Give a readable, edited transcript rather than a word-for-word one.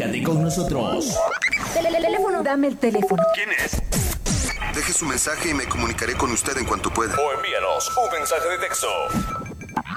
Comunícate con nosotros. Teléfono. Dame el teléfono. ¿Quién es? Deje su mensaje y me comunicaré con usted en cuanto pueda. O envíanos un mensaje de texto